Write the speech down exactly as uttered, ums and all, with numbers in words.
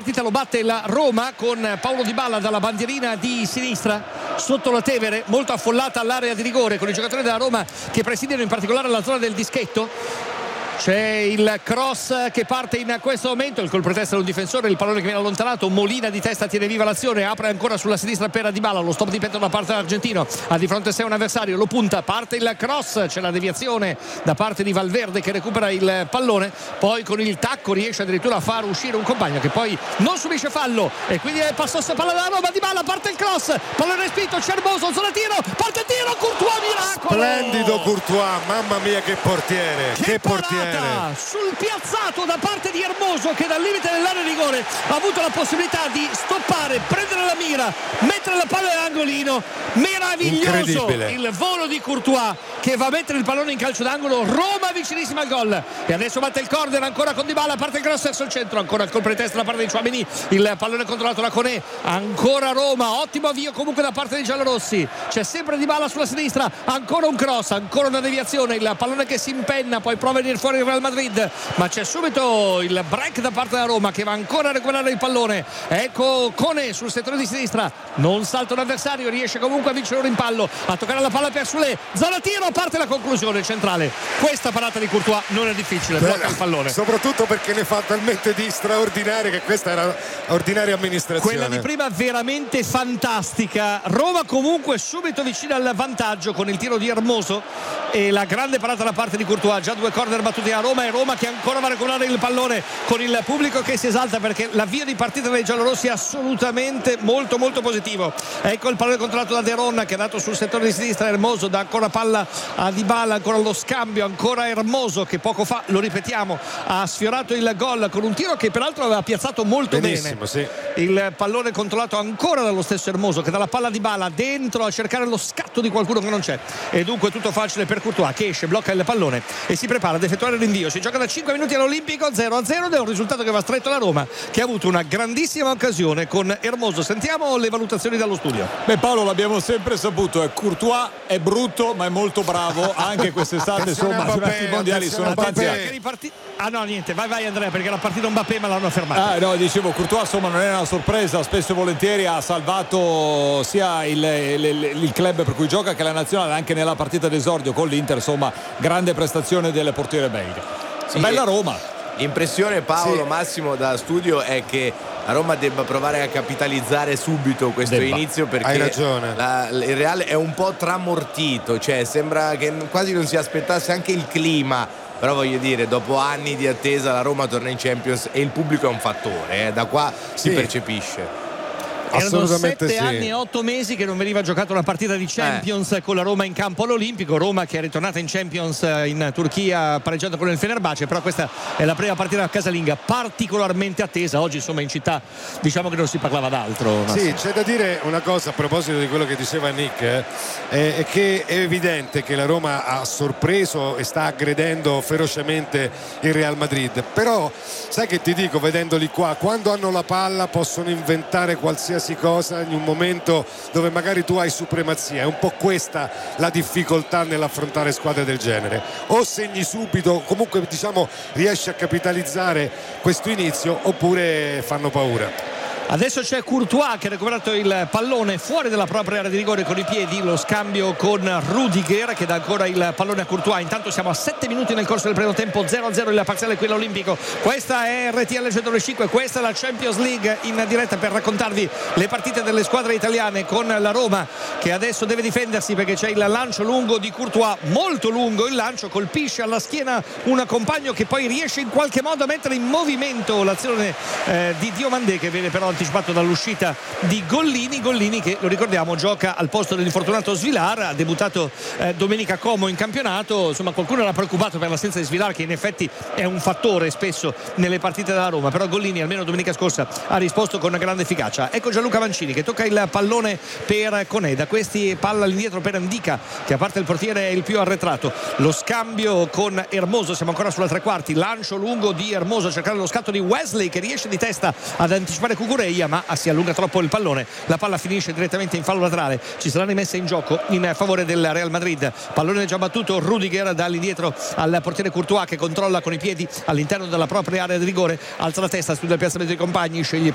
partita lo batte la Roma con Paulo Dybala dalla bandierina di sinistra sotto la Tevere, molto affollata all'area di rigore, con i giocatori della Roma che presidiano in particolare la zona del dischetto. C'è il cross che parte in questo momento, il colpo di testa di un difensore, il pallone che viene allontanato, Molina di testa tiene viva l'azione, apre ancora sulla sinistra per Dybala, lo stop di petto da parte dell'argentino, ha di fronte a sé un avversario, lo punta, parte il cross, c'è la deviazione da parte di Valverde che recupera il pallone, poi con il tacco riesce addirittura a far uscire un compagno che poi non subisce fallo e quindi è passato palla da Roma. Dybala, parte il cross, pallone respinto, c'è Hermoso, zona tiro, parte il tiro, Courtois, miracolo! Splendido Courtois, mamma mia che portiere, che, che portiere! Sul piazzato da parte di Hermoso che dal limite dell'area di rigore ha avuto la possibilità di stoppare, prendere la mira, mettere la palla nell'angolino. Meraviglioso il volo di Courtois che va a mettere il pallone in calcio d'angolo. Roma vicinissima al gol e adesso batte il corner ancora con Dybala, parte il cross verso il centro, ancora il colpo di testa da parte di Tchouaméni, il pallone controllato da Koné, ancora Roma, ottimo avvio comunque da parte dei giallorossi, c'è sempre Dybala sulla sinistra, ancora un cross, ancora una deviazione, il pallone che si impenna, poi prova a venire fuori il Real Madrid, ma c'è subito il break da parte della Roma che va ancora a recuperare il pallone. Ecco Koné sul settore di sinistra, non salta un avversario, riesce comunque a vincere un rimpallo, a toccare la palla per Soulé, zona tiro, parte la conclusione centrale. Questa parata di Courtois non è difficile, blocca il pallone, soprattutto perché ne fa talmente di straordinarie che questa era ordinaria amministrazione. Quella di prima veramente fantastica. Roma comunque subito vicina al vantaggio con il tiro di Hermoso e la grande parata da parte di Courtois, già due corner battuti a Roma e Roma che ancora va a recuperare il pallone con il pubblico che si esalta perché l'avvio di partita dei giallorossi è assolutamente molto molto positivo. Ecco il pallone controllato da De Ron che ha dato sul settore di sinistra, Hermoso dà ancora palla a Dybala, ancora lo scambio, ancora Hermoso che poco fa, lo ripetiamo, ha sfiorato il gol con un tiro che peraltro aveva piazzato molto benissimo, bene, sì. Il pallone controllato ancora dallo stesso Hermoso che dà la palla a Dybala dentro a cercare lo scatto di qualcuno che non c'è e dunque tutto facile per Courtois che esce, blocca il pallone e si prepara ad effettuare il rinvio. Si gioca da cinque minuti all'Olimpico, zero a zero ed è un risultato che va stretto alla Roma che ha avuto una grandissima occasione con Hermoso. Sentiamo le valutazioni dallo studio. Beh Paolo, l'abbiamo sempre saputo, eh. Courtois è brutto ma è molto bravo anche quest'estate, insomma i mondiali sono tanti anni. Ah no niente, vai vai Andrea perché la partita Mbappé ma l'hanno fermata. Ah no, dicevo Courtois insomma non è una sorpresa, spesso e volentieri ha salvato sia il, il, il club per cui gioca che la nazionale, anche nella partita d'esordio con l'Inter, insomma grande prestazione del portiere belga. Sì, bella Roma. L'impressione Paolo, sì. Massimo da studio è che la Roma debba provare a capitalizzare subito questo debba. inizio perché hai ragione. La, il Real è un po' tramortito, cioè sembra che quasi non si aspettasse anche il clima, però voglio dire dopo anni di attesa la Roma torna in Champions e il pubblico è un fattore, eh, da qua sì. si percepisce. Erano sette sì. anni e otto mesi che non veniva giocata una partita di Champions eh. con la Roma in campo all'Olimpico. Roma che è ritornata in Champions in Turchia pareggiando con il Fenerbahce, però questa è la prima partita casalinga particolarmente attesa. Oggi insomma in città diciamo che non si parlava d'altro. Sì, c'è da dire una cosa a proposito di quello che diceva Nick, eh, è che è evidente che la Roma ha sorpreso e sta aggredendo ferocemente il Real Madrid, però sai che ti dico vedendoli qua, quando hanno la palla possono inventare qualsiasi cosa in un momento dove magari tu hai supremazia. È un po' questa la difficoltà nell'affrontare squadre del genere, o segni subito, comunque diciamo riesci a capitalizzare questo inizio, oppure fanno paura. Adesso c'è Courtois che ha recuperato il pallone fuori dalla propria area di rigore con i piedi, lo scambio con Rudiger che dà ancora il pallone a Courtois. Intanto siamo a sette minuti nel corso del primo tempo, zero a zero il parziale qui all'Olimpico. Questa è R T L centodue, questa è la Champions League in diretta per raccontarvi le partite delle squadre italiane, con la Roma che adesso deve difendersi perché c'è il lancio lungo di Courtois, molto lungo il lancio, colpisce alla schiena un compagno che poi riesce in qualche modo a mettere in movimento l'azione eh, di Diomandé, che viene però anticipato dall'uscita di Gollini. Gollini che, lo ricordiamo, gioca al posto dell'infortunato Svilar, ha debuttato eh, domenica Como in campionato. Insomma qualcuno era preoccupato per l'assenza di Svilar, che in effetti è un fattore spesso nelle partite della Roma, però Gollini almeno domenica scorsa ha risposto con grande efficacia. Ecco Gianluca Mancini che tocca il pallone per Koné, da questi palla all'indietro per Ndicka che a parte il portiere è il più arretrato. Lo scambio con Hermoso, siamo ancora sulla tre quarti, lancio lungo di Hermoso a cercare lo scatto di Wesley che riesce di testa ad anticipare Cucureia, ma si allunga troppo il pallone, la palla finisce direttamente in fallo laterale, ci sarà rimessa in gioco in favore del Real Madrid. Pallone già battuto, Rudiger dall'indietro al portiere Courtois che controlla con i piedi all'interno della propria area di rigore, alza la testa, studia il piazzamento dei compagni, sceglie